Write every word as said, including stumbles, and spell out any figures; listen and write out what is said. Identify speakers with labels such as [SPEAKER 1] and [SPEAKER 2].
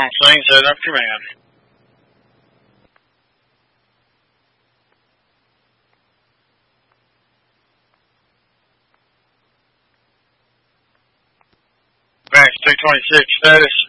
[SPEAKER 1] Scene, set up command. Advance two twenty-six status.